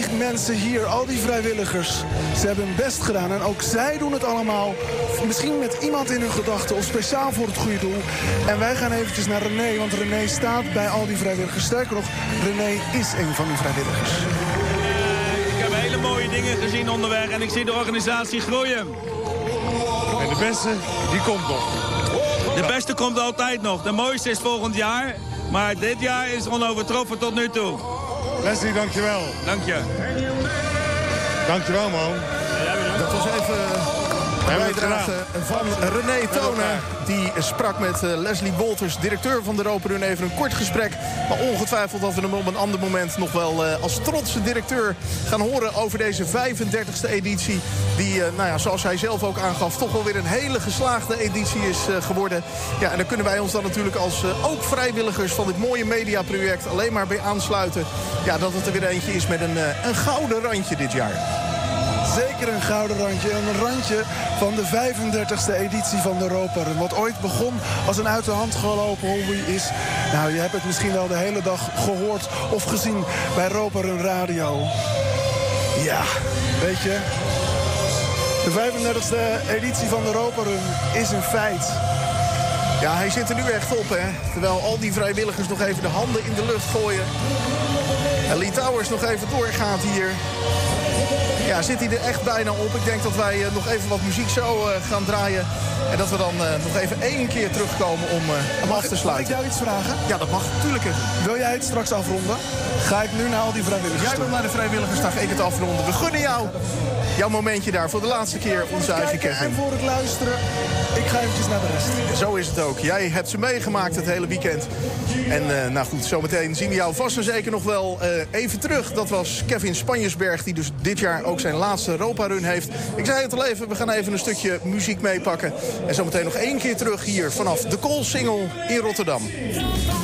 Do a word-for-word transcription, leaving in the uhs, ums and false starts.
die mensen hier, al die vrijwilligers, ze hebben hun best gedaan. En ook zij doen het allemaal, misschien met iemand in hun gedachten of speciaal voor het goede doel. En wij gaan eventjes naar René, want René staat bij al die vrijwilligers. Sterker nog, René is een van die vrijwilligers. Ik heb hele mooie dingen gezien onderweg en ik zie de organisatie groeien. En de beste, die komt nog. De beste komt altijd nog. De mooiste is volgend jaar. Maar dit jaar is onovertroffen tot nu toe. Leslie, dankjewel. Dank je. Dankjewel, man. Dat was even een bijdrage van René Tonen. Die sprak met uh, Leslie Wolters, directeur van de Europa Run. Even een kort gesprek. Maar ongetwijfeld dat we hem op een ander moment nog wel uh, als trotse directeur gaan horen over deze vijfendertigste editie. Die, uh, nou ja, zoals hij zelf ook aangaf, toch wel weer een hele geslaagde editie is uh, geworden. Ja, en daar kunnen wij ons dan natuurlijk als uh, ook vrijwilligers van dit mooie mediaproject alleen maar bij aansluiten. Ja, dat het er weer eentje is met een, uh, een gouden randje dit jaar. Zeker een gouden randje. Een randje van de vijfendertigste editie van de Europa Run. Wat ooit begon als een uit de hand gelopen hobby is. Nou, je hebt het misschien wel de hele dag gehoord of gezien bij Europa Run Radio. Ja, weet je. De vijfendertigste editie van de Europa Run is een feit. Ja, hij zit er nu echt op, hè. Terwijl al die vrijwilligers nog even de handen in de lucht gooien. En Lee Towers nog even doorgaat hier. Ja, zit hij er echt bijna op. Ik denk dat wij uh, nog even wat muziek zo uh, gaan draaien. En dat we dan uh, nog even één keer terugkomen om uh, hem af te sluiten. Mag ik jou iets vragen? Ja, dat mag natuurlijk even. Wil jij het straks afronden? Ga ik nu naar al die vrijwilligers Jij wil naar de vrijwilligers, dan ga ik het afronden. We gunnen jou jouw momentje daar voor de laatste keer, onze eigen Kevin. En voor het luisteren, ik ga eventjes naar de rest. Zo is het ook. Jij hebt ze meegemaakt het hele weekend. En uh, nou goed, zometeen zien we jou vast en zeker nog wel uh, even terug. Dat was Kevin Spanjesberg, die dus dit jaar ook zijn laatste Europa Run heeft. Ik zei het al even, we gaan even een stukje muziek meepakken. En zometeen nog één keer terug hier vanaf de Koolsingel in Rotterdam.